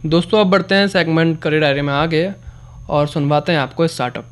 दोस्तों अब बढ़ते हैं सेगमेंट करियर डायरी में आगे और सुनवाते हैं आपको स्टार्टअप।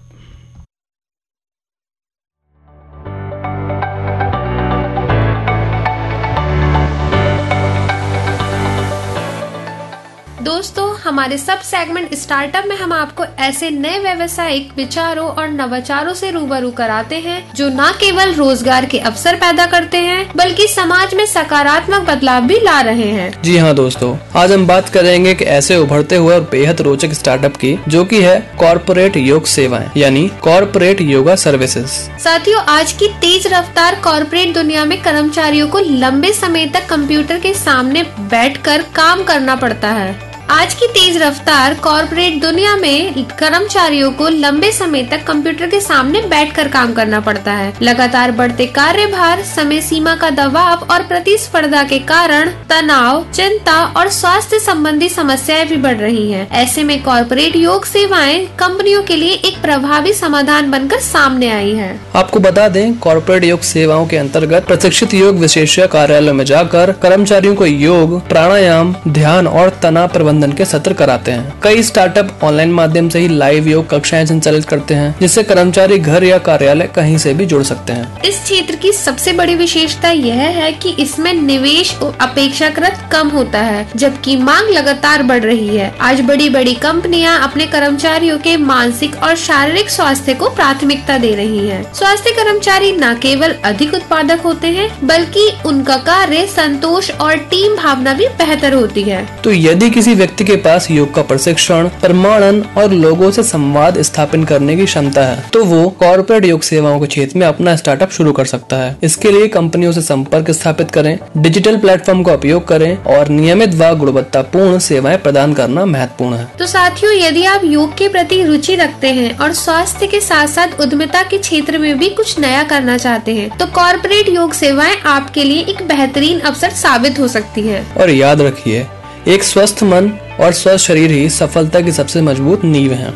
दोस्तों हमारे सब सेगमेंट स्टार्टअप में हम आपको ऐसे नए व्यवसायिक विचारों और नवाचारों से रूबरू कराते हैं जो न केवल रोजगार के अवसर पैदा करते हैं बल्कि समाज में सकारात्मक बदलाव भी ला रहे हैं। जी हाँ दोस्तों, आज हम बात करेंगे कि ऐसे उभरते हुए और बेहद रोचक स्टार्टअप की जो कि है कॉर्पोरेट योग सेवाएं यानी कॉर्पोरेट योगा सर्विसेज। साथियों, आज की तेज रफ्तार कॉर्पोरेट दुनिया में कर्मचारियों को लंबे समय तक कंप्यूटर के सामने बैठकर काम करना पड़ता है। आज की तेज रफ्तार कॉर्पोरेट दुनिया में कर्मचारियों को लंबे समय तक कंप्यूटर के सामने बैठकर काम करना पड़ता है। लगातार बढ़ते कार्यभार, समय सीमा का दबाव और प्रतिस्पर्धा के कारण तनाव, चिंता और स्वास्थ्य संबंधी समस्याएं भी बढ़ रही हैं। ऐसे में कॉर्पोरेट योग सेवाएं कंपनियों के लिए एक प्रभावी समाधान बनकर सामने आई है। आपको बता दें, कॉर्पोरेट योग सेवाओं के अंतर्गत प्रशिक्षित योग विशेषज्ञ कार्यालयों में जाकर कर्मचारियों को योग, प्राणायाम, ध्यान और तनाव प्रबंधन के सत्र कराते हैं। कई स्टार्टअप ऑनलाइन माध्यम से ही लाइव योग कक्षाएं संचालित करते हैं जिससे कर्मचारी घर या कार्यालय कहीं से भी जुड़ सकते हैं। इस क्षेत्र की सबसे बड़ी विशेषता यह है कि इसमें निवेश अपेक्षाकृत कम होता है जबकि मांग लगातार बढ़ रही है। आज बड़ी बड़ी कंपनियां अपने कर्मचारियों के मानसिक और शारीरिक स्वास्थ्य को प्राथमिकता दे रही है। स्वास्थ्य कर्मचारी न केवल अधिक उत्पादक होते हैं बल्कि उनका कार्य संतोष और टीम भावना भी बेहतर होती है। तो यदि किसी व्यक्ति के पास योग का प्रशिक्षण, प्रमाणन और लोगों से संवाद स्थापित करने की क्षमता है तो वो कॉर्पोरेट योग सेवाओं के क्षेत्र में अपना स्टार्टअप शुरू कर सकता है। इसके लिए कंपनियों से संपर्क स्थापित करें, डिजिटल प्लेटफॉर्म का उपयोग करें और नियमित व गुणवत्तापूर्ण सेवाएं प्रदान करना महत्वपूर्ण है। तो साथियों, यदि आप योग के प्रति रुचि रखते हैं और स्वास्थ्य के साथ साथ उद्यमिता के क्षेत्र में भी कुछ नया करना चाहते हैं तो कॉर्पोरेट योग सेवाएं आपके लिए एक बेहतरीन अवसर साबित हो सकती है। और याद रखिए, एक स्वस्थ मन और स्वस्थ शरीर ही सफलता की सबसे मजबूत नींव है।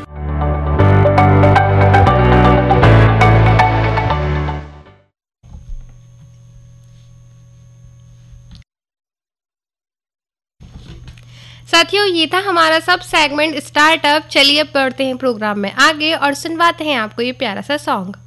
साथियों, ये था हमारा सब सेगमेंट स्टार्टअप। चलिए बढ़ते हैं प्रोग्राम में आगे और सुनवाते हैं आपको ये प्यारा सा सॉन्ग।